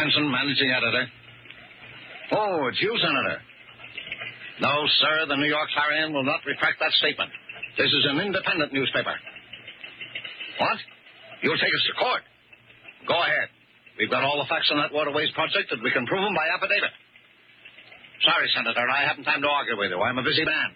Benson, managing editor. Oh, it's you, Senator. No, sir, the New York Clarion will not retract that statement. This is an independent newspaper. What? You'll take us to court? Go ahead. We've got all the facts on that waterways project and we can prove them by affidavit. Sorry, Senator, I haven't time to argue with you. I'm a busy man.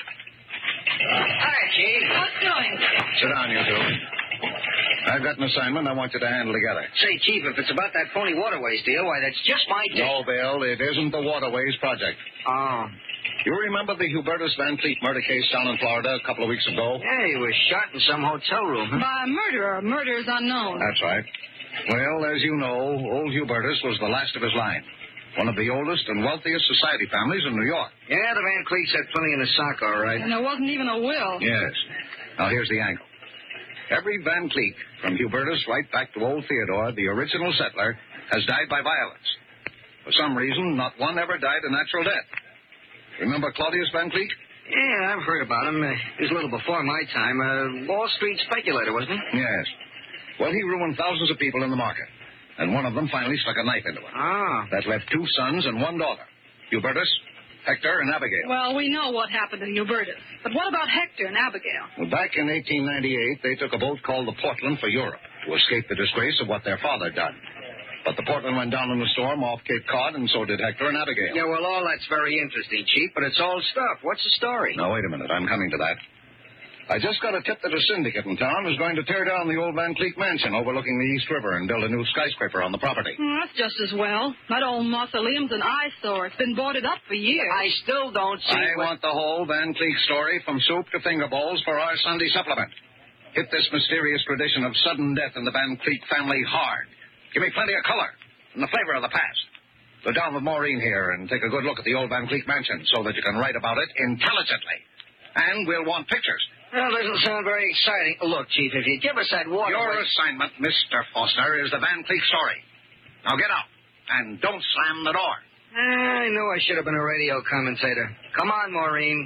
Hi, Chief. What's doing? Sit down, you two. I've got an assignment I want you to handle together. Say, Chief, if it's about that phony waterways deal, why, that's just my deal. No, Bill, it isn't the waterways project. Oh. You remember the Hubertus Van Fleet murder case down in Florida a couple of weeks ago? Yeah, he was shot in some hotel room. Huh? By a murderer. Murder is unknown. That's right. Well, as you know, old Hubertus was the last of his line. One of the oldest and wealthiest society families in New York. Yeah, the Van Cleets had plenty in the sock, all right. And there wasn't even a will. Yes. Now, here's the angle. Every Van Cleet, from Hubertus right back to old Theodore, the original settler, has died by violence. For some reason, not one ever died a natural death. Remember Claudius Van Cleet? Yeah, I've heard about him. He was a little before my time. Wall Street speculator, wasn't he? Yes. Well, he ruined thousands of people in the market. And one of them finally stuck a knife into him. Ah. That left 2 sons and 1 daughter. Hubertus, Hector, and Abigail. Well, we know what happened to Hubertus. But what about Hector and Abigail? Well, back in 1898, they took a boat called the Portland for Europe to escape the disgrace of what their father done. But the Portland went down in the storm off Cape Cod, and so did Hector and Abigail. Yeah, well, all that's very interesting, Chief, but it's all stuff. What's the story? Now, wait a minute. I'm coming to that. I just got a tip that a syndicate in town is going to tear down the old Van Cleet mansion overlooking the East River and build a new skyscraper on the property. That's just as well. That old mausoleum's an eyesore. It's been boarded up for years. I still don't see I want the whole Van Cleet story from soup to finger bowls for our Sunday supplement. Hit this mysterious tradition of sudden death in the Van Cleet family hard. Give me plenty of color and the flavor of the past. Go down with Maureen here and take a good look at the old Van Cleet mansion so that you can write about it intelligently. And we'll want pictures. Well, doesn't sound very exciting. Look, Chief, if you give us that water... Your assignment, Mr. Foster, is the Van Cleet story. Now get out, and don't slam the door. I knew I should have been a radio commentator. Come on, Maureen.